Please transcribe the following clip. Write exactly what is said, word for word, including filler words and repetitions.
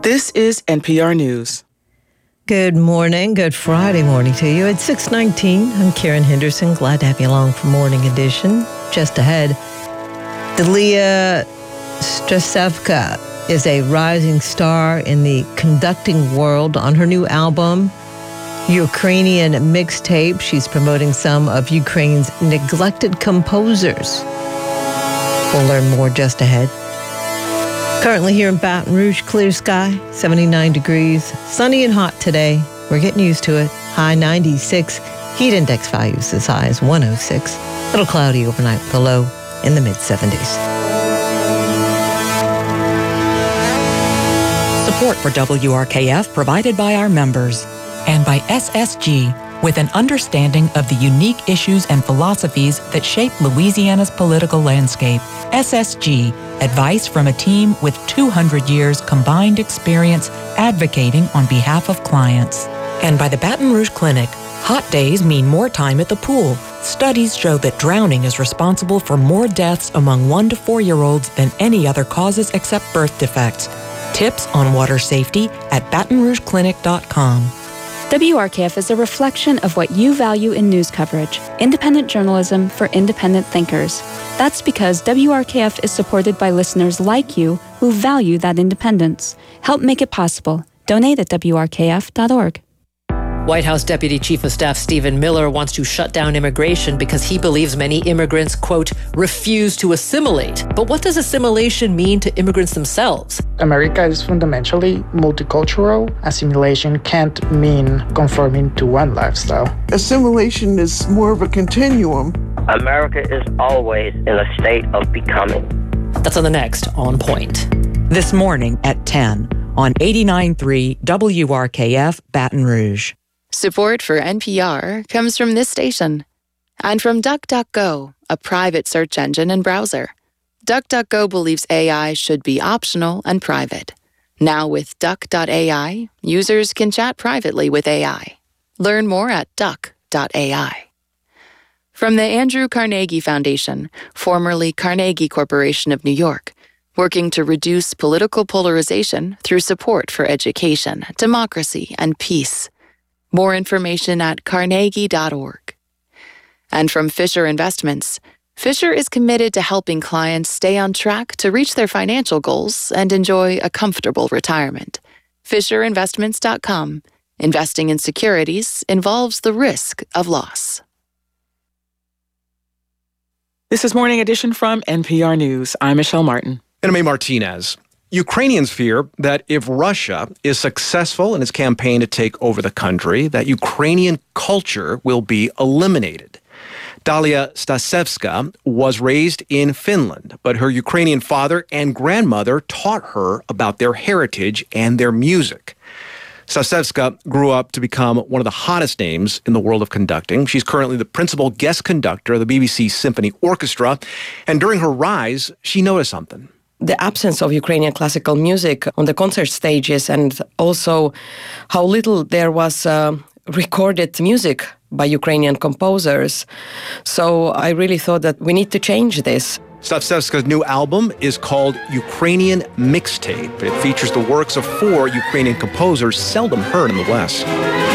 This is N P R News. Good morning. Good Friday morning to you. It's six nineteen. I'm Karen Henderson. Glad to have you along for Morning Edition. Just ahead, Dalia Strasevka is a rising star in the conducting world on her new album, Ukrainian Mixtape. She's promoting some of Ukraine's neglected composers. We'll learn more just ahead. Currently here in Baton Rouge, clear sky, seventy-nine degrees, sunny and hot today. We're getting used to it. High ninety-six, heat index values as high as one oh six. A little cloudy overnight with a low in the mid-seventies. Support for W R K F provided by our members and by S S G, with an understanding of the unique issues and philosophies that shape Louisiana's political landscape. S S G, advice from a team with two hundred years combined experience advocating on behalf of clients. And by the Baton Rouge Clinic, hot days mean more time at the pool. Studies show that drowning is responsible for more deaths among one to four-year-olds than any other causes except birth defects. Tips on water safety at baton rouge clinic dot com. W R K F is a reflection of what you value in news coverage, independent journalism for independent thinkers. That's because W R K F is supported by listeners like you who value that independence. Help make it possible. Donate at W R K F dot org. White House Deputy Chief of Staff Stephen Miller wants to shut down immigration because he believes many immigrants, quote, refuse to assimilate. But what does assimilation mean to immigrants themselves? America is fundamentally multicultural. Assimilation can't mean conforming to one lifestyle. Assimilation is more of a continuum. America is always in a state of becoming. That's on the next On Point. This morning at ten on eighty-nine point three W R K F Baton Rouge. Support for N P R comes from this station and from DuckDuckGo, a private search engine and browser. DuckDuckGo believes A I should be optional and private. Now with Duck dot A I, users can chat privately with A I. Learn more at Duck dot A I. From the Andrew Carnegie Foundation, formerly Carnegie Corporation of New York, working to reduce political polarization through support for education, democracy, and peace. More information at carnegie dot org. And from Fisher Investments, Fisher is committed to helping clients stay on track to reach their financial goals and enjoy a comfortable retirement. fisher investments dot com. Investing in securities involves the risk of loss. This is Morning Edition from N P R News. I'm Michelle Martin. And I'm Martinez. Ukrainians fear that if Russia is successful in its campaign to take over the country, that Ukrainian culture will be eliminated. Dalia Stasevska was raised in Finland, but her Ukrainian father and grandmother taught her about their heritage and their music. Stasevska grew up to become one of the hottest names in the world of conducting. She's currently the principal guest conductor of the B B C Symphony Orchestra, and during her rise, she noticed something. The absence of Ukrainian classical music on the concert stages, and also how little there was uh, recorded music by Ukrainian composers. So I really thought that we need to change this. Stasevska's new album is called Ukrainian Mixtape. It features the works of four Ukrainian composers seldom heard in the West.